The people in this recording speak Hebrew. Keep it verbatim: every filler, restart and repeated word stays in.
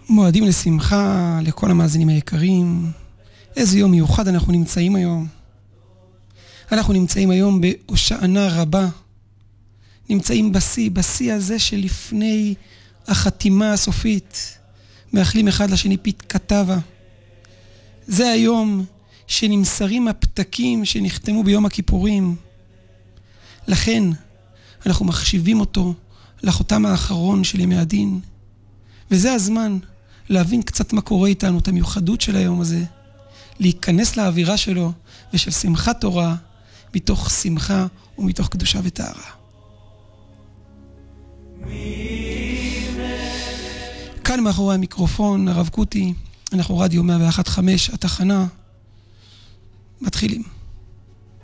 מועדים לשמחה לכל המאזינים היקרים. איזה יום מיוחד אנחנו נמצאים היום. אנחנו נמצאים היום בהושענא רבה. נמצאים בשיא, בשיא הזה שלפני החתימה הסופית. מאחלים אחד לשני פית כתבה. זה היום שנמסרים הפתקים שנחתמו ביום הכיפורים. לכן אנחנו מחשיבים אותו לחותם האחרון של ימי הדין. וזה הזמן להבין קצת מה קורה איתנו, את המיוחדות של היום הזה, להיכנס לאווירה שלו ושל שמחת תורה, מתוך שמחה ומתוך קדושה וטהרה. כאן מאחורי המיקרופון, הרב קוטי, אנחנו רדיו מאה ואחת נקודה חמש, התחנה, מתחילים.